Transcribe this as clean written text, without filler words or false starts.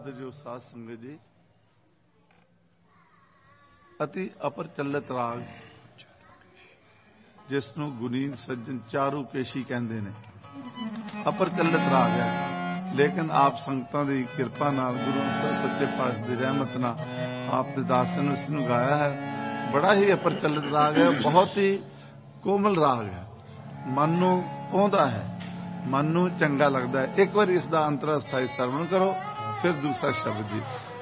ਆਦਰਯੋਗ ਸਾਧ ਸੰਗਤ ਜੀ, ਅਤੀ ਅਪਰਚਲਿਤ ਰਾਗ ਜਿਸ ਨੂੰ ਗੁਨੀਨ ਸੱਜਣ ਚਾਰੂ ਕੇਸ਼ੀ ਕਹਿੰਦੇ ਨੇ, ਅਪਰਚਲਿਤ ਰਾਗ ਹੈ। ਲੇਕਿਨ ਆਪ ਸੰਗਤਾਂ ਦੀ ਕਿਰਪਾ ਨਾਲ, ਗੁਰੂ ਸੱਚੇ ਪਾਤਸ਼ਾਹ ਦੀ ਰਹਿਮਤ ਨਾਲ ਆਪ ਦੇ ਦਾਸਾਂ ਨੇ ਇਸ ਨੂੰ ਗਾਇਆ ਹੈ। ਬੜਾ ਹੀ ਅਪਰਚਲਿਤ ਰਾਗ ਹੈ, ਬਹੁਤ ਹੀ ਕੋਮਲ ਰਾਗ ਹੈ, ਮਨ ਨੂੰ ਭਾਉਂਦਾ ਹੈ, ਮਨ ਨੂੰ ਚੰਗਾ ਲੱਗਦਾ ਹੈ। ਇੱਕ ਵਾਰੀ ਇਸ ਦਾ ਅੰਤਰਾ ਸਥਾਈ ਸਰਵਣ ਕਰੋ, ਫਿਰ ਦੂਸਰਾ ਸ਼ਬਦ ਜੀ।